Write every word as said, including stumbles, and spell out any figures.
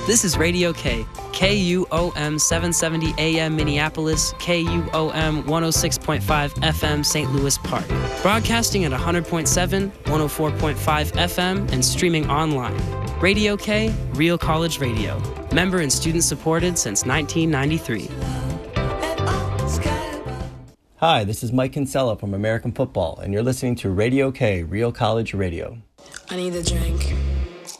This is Radio K, K U O M seven seventy A M Minneapolis, K U O M one oh six point five F M Saint Louis Park. Broadcasting at one hundred point seven, one oh four point five F M, and streaming online. Radio K, Real College Radio. Member and student supported since nineteen ninety-three. Hi, this is Mike Kinsella from American Football, and you're listening to Radio K, Real College Radio. I need a drink.